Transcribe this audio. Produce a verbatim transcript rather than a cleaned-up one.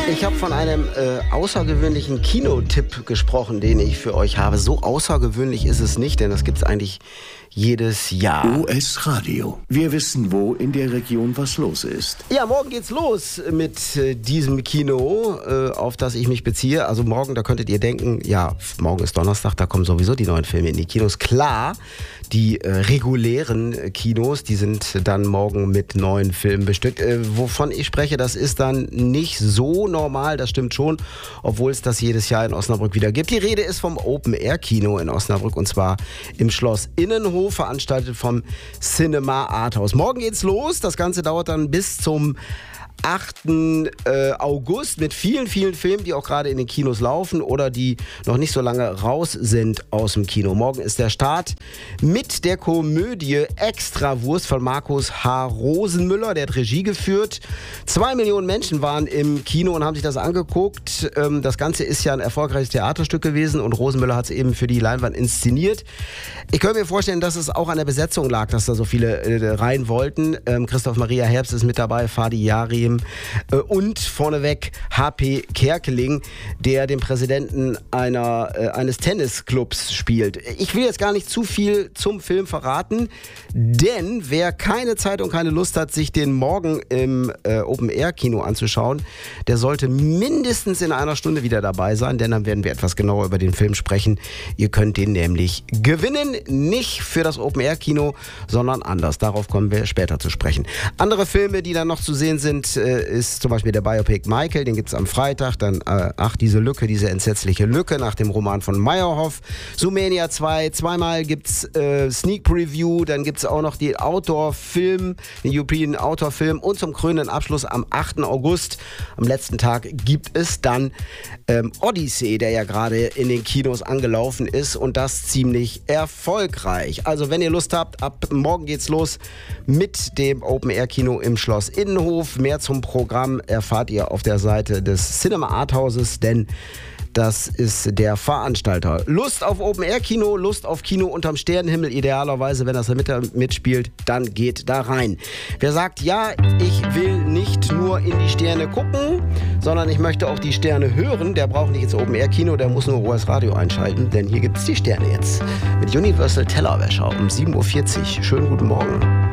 Ich habe von einem äh, außergewöhnlichen Kinotipp gesprochen, den ich für euch habe. So außergewöhnlich ist es nicht, denn das gibt es eigentlich jedes Jahr. U S Radio. Wir wissen, wo in der Region was los ist. Ja, morgen geht's los mit äh, diesem Kino, äh, auf das ich mich beziehe. Also morgen, da könntet ihr denken, ja, morgen ist Donnerstag, da kommen sowieso die neuen Filme in die Kinos. Klar, die äh, regulären äh, Kinos, die sind dann morgen mit neuen Filmen bestückt. Äh, wovon ich spreche, das ist dann nicht so normal, das stimmt schon, obwohl es das jedes Jahr in Osnabrück wieder gibt. Die Rede ist vom Open-Air-Kino in Osnabrück und zwar im Schloss Innenhof, veranstaltet vom Cinema Arthouse. Morgen geht's los, das Ganze dauert dann bis zum achten August mit vielen, vielen Filmen, die auch gerade in den Kinos laufen oder die noch nicht so lange raus sind aus dem Kino. Morgen ist der Start mit der Komödie Extrawurst von Markus H. Rosenmüller, der hat Regie geführt. Zwei Millionen Menschen waren im Kino und haben sich das angeguckt. Das Ganze ist ja ein erfolgreiches Theaterstück gewesen und Rosenmüller hat es eben für die Leinwand inszeniert. Ich könnte mir vorstellen, dass es auch an der Besetzung lag, dass da so viele rein wollten. Christoph Maria Herbst ist mit dabei, Fadi Yari und vorneweg H P Kerkeling, der den Präsidenten einer, äh, eines Tennisclubs spielt. Ich will jetzt gar nicht zu viel zum Film verraten, denn wer keine Zeit und keine Lust hat, sich den morgen im äh, Open-Air-Kino anzuschauen, der sollte mindestens in einer Stunde wieder dabei sein, denn dann werden wir etwas genauer über den Film sprechen. Ihr könnt den nämlich gewinnen, nicht für das Open-Air-Kino, sondern anders. Darauf kommen wir später zu sprechen. Andere Filme, die dann noch zu sehen sind, ist zum Beispiel der Biopic Michael, den gibt es am Freitag, dann äh, ach, diese Lücke, diese entsetzliche Lücke nach dem Roman von Meyerhoff, Zoomania zwei, zweimal gibt es äh, Sneak Preview, dann gibt es auch noch die Outdoor-Film, den European Outdoor-Film und zum krönenden Abschluss am achten August, am letzten Tag, gibt es dann ähm, Odyssey, der ja gerade in den Kinos angelaufen ist und das ziemlich erfolgreich. Also wenn ihr Lust habt, ab morgen geht's los mit dem Open-Air-Kino im Schloss Innenhof. Mehr zum Programm erfahrt ihr auf der Seite des Cinema Arthauses, denn das ist der Veranstalter. Lust auf Open-Air-Kino, Lust auf Kino unterm Sternenhimmel, idealerweise, wenn das da mit, mitspielt, dann geht da rein. Wer sagt, ja, ich will nicht nur in die Sterne gucken, sondern ich möchte auch die Sterne hören, der braucht nicht ins Open-Air-Kino, der muss nur U S Radio einschalten, denn hier gibt es die Sterne jetzt mit Universal Tellerwäscher um sieben Uhr vierzig. Schönen guten Morgen.